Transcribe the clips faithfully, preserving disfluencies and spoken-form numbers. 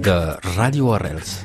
de Ràdio Arrels.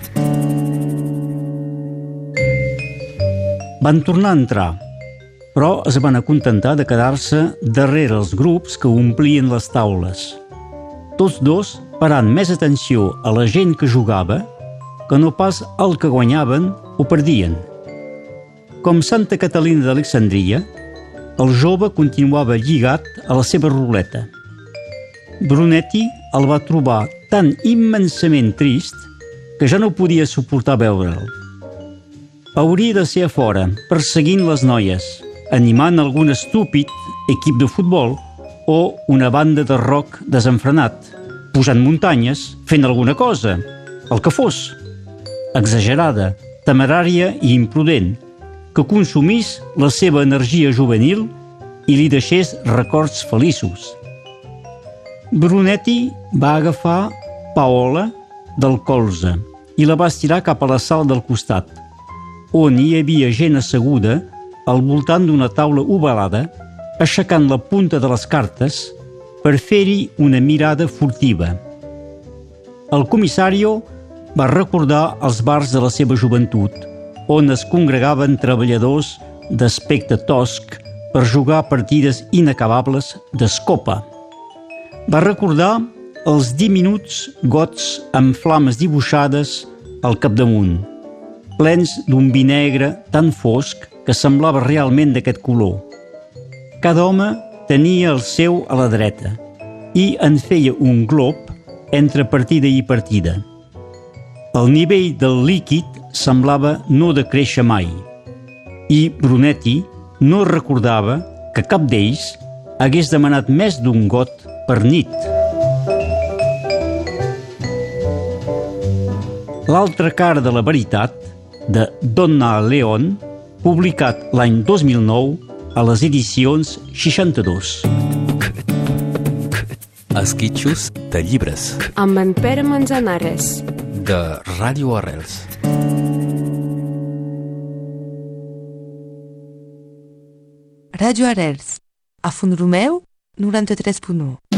Van tornar a entrar, però es van acontentar de quedar-se darrere els grups que omplien les taules. Tots dos parant més atenció a la gent que jugava que no pas al que guanyaven o perdien. Com Santa Catalina d'Alexandria, el jove continuava lligat a la seva ruleta. Brunetti el va trobar tan immensament trist que ja no podia suportar veure'l. Hauria de ser a fora, perseguint les noies, animant algun estúpid equip de futbol o una banda de rock desenfrenat, pujant muntanyes, fent alguna cosa, el que fos, exagerada, temerària i imprudent, que consumís la seva energia juvenil i li deixés records feliços. Brunetti va agafar Paola del colze i la va estirar cap a la sala del costat, on hi havia gent asseguda al voltant d'una taula ovalada, aixecant la punta de les cartes per fer-hi una mirada furtiva. El comissario va recordar els bars de la seva joventut, on es congregaven treballadors d'aspecte tosc per jugar partides inacabables d'escopa. Va recordar els diminuts gots amb flames dibuixades al capdamunt, plens d'un vi negre tan fosc que semblava realment d'aquest color. Cada home tenia el seu a la dreta i en feia un glob entre partida i partida. El nivell del líquid semblava no decréixer mai i Brunetti no recordava que cap d'ells hagués demanat més d'un got per nit. L'altra cara de la veritat, de Donna Leon, publicat l'any dos mil nou a les edicions seixanta-dos. Esquitxos de llibres. Amb en Pere Manzanares. De Ràdio Arrels. Ràdio Arrels, a Font-romeu, noranta-tres punt u.